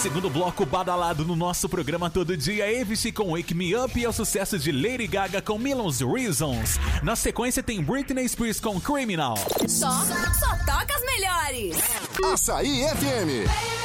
Segundo bloco badalado no nosso programa todo dia, Avicii com Wake Me Up e é o sucesso de Lady Gaga com Millions Reasons. Na sequência tem Britney Spears com Criminal. Só toca as melhores. Açaí FM.